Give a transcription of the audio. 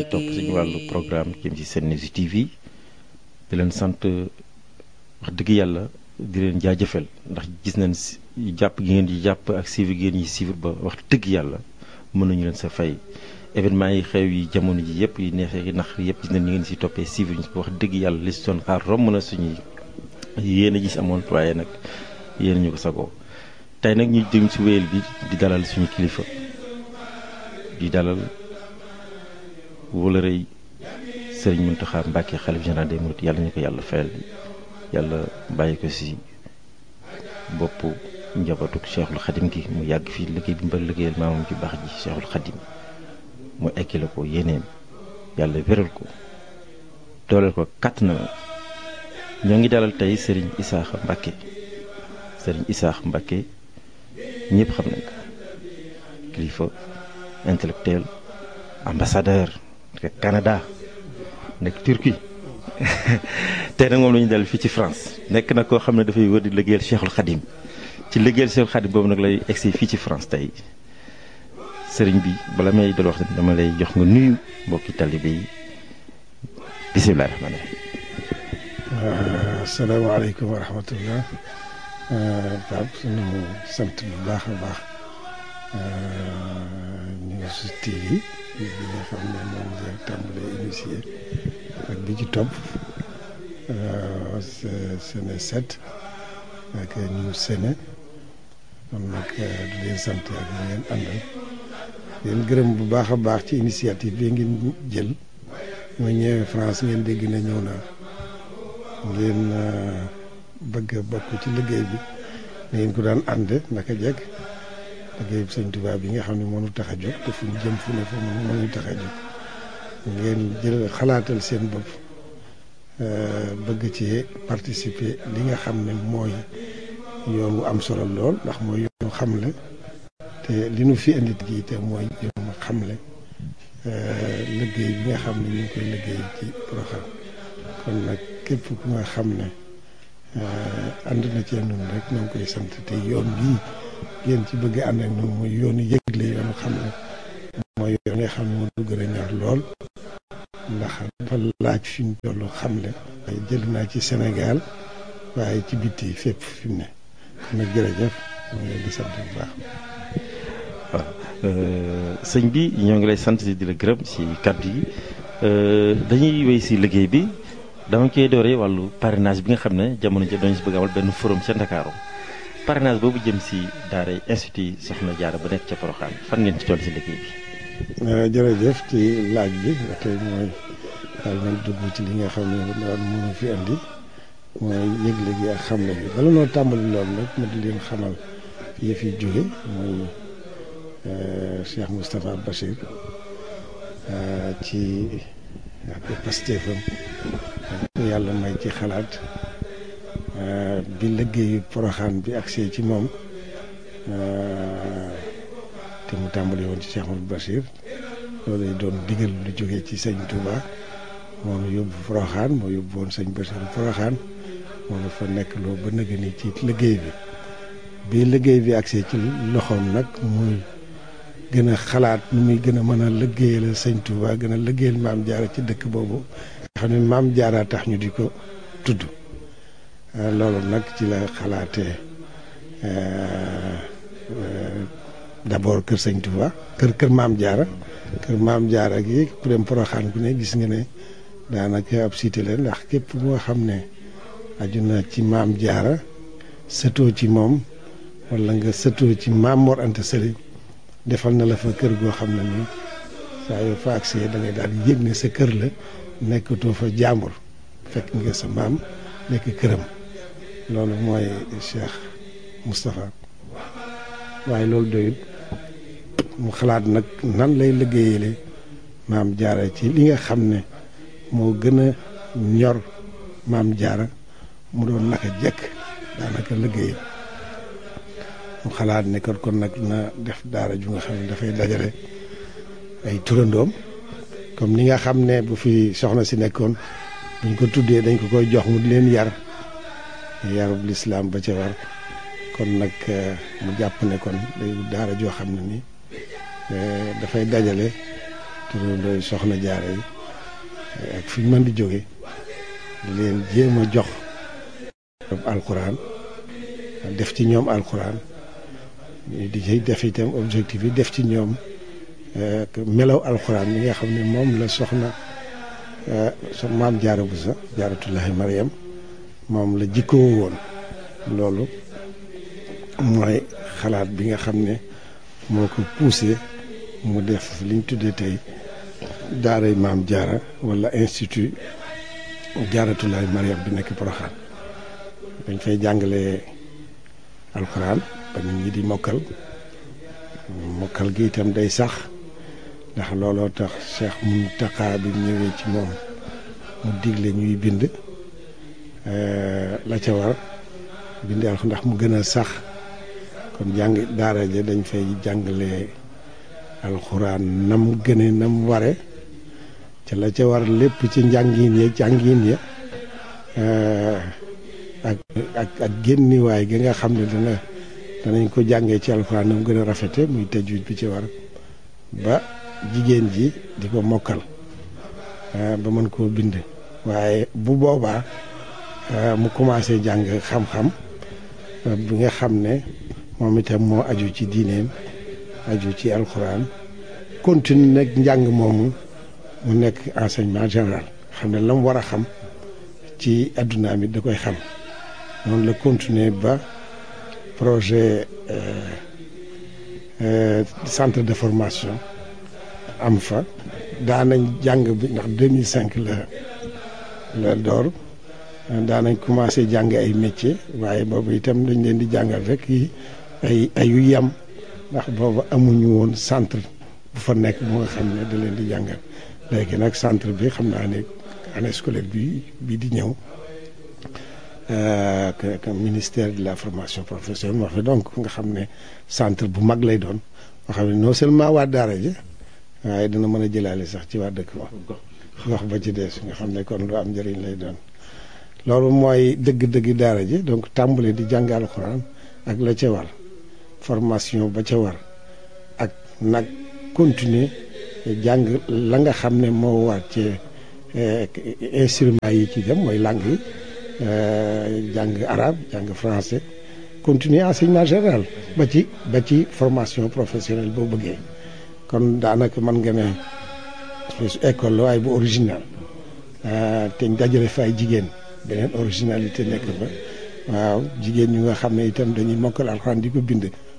topp suñu wàllu programme jëm ci Senews TV di leen sant wax dëgg yàlla di leen jaajëfal ndax gis nañ jàpp gi ngeen di jàpp ak suivre gi ngeen ñi suivre ba wax dëgg yàlla mën nañu leen sa fay événement yi xew yi jamono ji yëpp yi neexee yi nax yëpp gis nañ ñu ngeen si toppee suivre ñu wax dëgg yàlla li si doon xaar romb na suñuy yéen a gis amoon waaye nag yéen ñu ko sagoo tey nag ñu jëm si wéyal bi di dalal suñu kilifa di dalal wala rëy Serigne Mountakha Mbacké xalif général des mourides yàlla ñu ko yàlla fayal yàlla bàyyi ko si bopp njabootu Cheikhul Khadim gi mu yàgg fii liggéey bi mbër liggéeyal maamam ci baax ji Cheikhul Khadim mu ekkile ko yéeneem yàlla wéral ko dooleel ko kàtt na ñoo ngi dalal tey Serigne Issakha Mbacké Serigne Issakha Mbacké ñëpp xam nañ ko kilifa intellectuel ambassadeur nekk Canada nekk Turquie tey nag moom la ñu dal fii ci France nekk na koo xam ne dafay wër di liggéeyal Cheikhul Khadim ci liggéeyal Cheikhul Khadim boobu nag lay egsi fii ci France tey sëriñ bi bala may dal wax dama lay jox nga nuyu mbokki talibé yi bisimilah rahmaani rahiim. asalaamaaleykum wa rahmatullah. Pape sunu sant bu baax a baax News TV bi nga xam ne moom la tàmbalee initié ak bi ci topp Séné 7 ak News Séné kon nag di leen sant ak ñu ngeen àndal leen gërëm bu baax a baax ci initiative bi ngeen jël mooy ñëwee France ngeen dégg na ñëw naa ngeen bëgg a bokk ci liggéey bi ngeen ko daan ànde naka jekk liggéey bi Sëñ Tuubaa bi nga xam ne moo ñu tax a jóg te fu ñu jëm fu ne fa moo ñu tax a jóg ngeen jël xalaatal seen bopp bëgg ci participer li nga xam ne mooy yoon wu am solo lool ndax mooy yoonu xamle te li nu fi indi gi te mooy yoonu xamle liggéey bi nga xam ne ñu ngi koy liggéey ci Porokhane kon nag képp ku nga xam ne ànd na ci noonu rek ñoo ngi koy sant te yoon bii ngeen ci bëgg ànd ak noonu mooy yoonu yëgle yoonu xamle mooy yoon nga xam ne moo du gën a ñor lool ndax dafa laaj fi mu toll xamle jël naa ci Sénégal waaye ci bitti fépp fi mu ne kon nag jërëjëf ñoo ngi leen di sant bu baax. waaw sëñ bi ñoo ngi lay sant di la gërëm si kàddu yi dañuy wéy si liggéey bi dama koy dooree wàllu parrainage bi nga xam ne jamono ji dañu si bëgg amal benn forum ca Ndakaaru parrainage boobu jëm si daara institut Soxna Jaara ba nekk ca Porokhane fan ngeen ci toll si liggéey bi. jërëjëf ci laaj bi tey mooy daal nañ dugg ci li nga xam ne daal mënu fi andi mooy yëgle gi ak xamle bi bala noo tàmbali loolu nag ma di leen xamal yi fi jóge mooy Cheikh Moustapha Bachir ci ak pastéefam yàlla may ci xalaat bi liggéeyu Porokhane bi agsee ci moom te mu tàmbali woon ci Cheikh Moustapha Bachir loolu doon digal lu jógee ci sëñ Touba moom yóbbu Porokhane moo yóbbu woon sëñ Bachir Porokhane moom dafa nekk loo ba nëgë ni ci liggéey bi liggéey bi agsee ci loxoom nag muy gën a xalaat nu muy gën a mën a liggéeyal sëñ Touba gën a liggéeyal maam Jaara ci dëkk boobu nga xam ne maam Jaara tax ñu di ko tudd loolu nag ci la xalaatee d'abord kër sëñ Touba kër maam Jaara gi ku dem Porokhane ku ne gis nga ne daanaka ab cité la ndax képp moo xam ne aju na ci maam Jaara sëtoo ci moom wala nga sëtoo ci maam Mor Anta Sali defal na la fa kër goo xam ne nii saa yoo fa agsee da ngay daal di yëg ne sa kër la nekkatoo fa jàmbur fekk nga sa maam nekk këram loolu mooy Cheikh Moustapha waaye loolu doyut mu xalaat nag nan lay liggéeyale maam Jaara ci li nga xam ne moo gën a ñor maam Jaara mu doon naka jekk daanaka liggéey mu xalaat ne kon nag na def daara ju nga xam ne dafay dajale ay turandoom comme ni nga xam ne bu fi soxna si nekkoon buñ ko tuddee dañ ko koy jox mu di leen yarub lislaam ba ca war kon nag mu jàpp ne kon day daara joo xam ne ni dafay dajale turandooy soxna jaara yi ak fi mën di jóge di leen jéem a jox alxuraan def ci ñoom alxuraan di ci def itam objectif yi def ci ñoom melaw alxuraan bi nga xam ne moom la soxna maam jaara Buso jaaratullahi Mariam moom la jikkoo woon. loolu mooy xalaat bi nga xam ne moo ko poussé mu def liñ tuddee tey daaray maam jaara wala institut jaaratullahi Mariam bi nekk Porokhane dañ fay jàngale alxuraan ba nit ñi di mokkal gi itam day sax ndax looloo tax Cheikh Mountakha bi ñëwee ci moom mu digle ñuy bind la ca war bind alxuraan ndax mu gën a sax kon daara ja dañ fay jàngale alxuraan nam gëne nam ware ca la ca war lépp ci jàngin ya ak génniwaay gi nga xam ne danañ ko jàngee ci alxuraan nam gën a rafete muy tajwid bi ci war ba jigéen ji di ko mokkal ba mën koo bind waaye bu boobaa mu commencé jàng xam-xam bi nga xam ne moom itam moo aju ci diineem aju ci alxuraan continue nag njàng moomu mu nekk enseignement général xam ne la mu war a xam ci adduna mi da koy xam noonu la continuer ba projet centre de formation am fa daanañ jàng bi ndax 2005 la door daanañ commencé jàng ay métier waaye boobu itam dañ leen di jàngal rek ay yu yam ndax boobu amuñu woon centre bu fa nekk bu nga xam ne da leen di jàngal léegi nag centre bi xam naa ne année scolaire bi di ñëw que ministère de la formation professionnelle moo fi donc nga xam ne centre bu mag lay doon moo xam ne non seulement waa daara ji waaye dina mën a jëlaale sax ci waa dëkk ba gox ba ci des nga xam ne kon lu am njëriñ lay doon loolu mooy dëgg-dëgg daara ji donc tàmbale di jàng alxuraan ak la ca war formation ba ca war ak nag continuer jàng la nga xam ne moo war ci instruments yi ci dem mooy langue yi jàng arabe jàng français continuer enseignement général ba ci formation professionnelle boo bëggee kon daanaka mën nga ne école la waaye bu original te ñu dajale fa ay jigéen beneen originalité nekk fa waaw jigéen ñu nga xam ne itam dañuy mokkal alxuraan di ko bind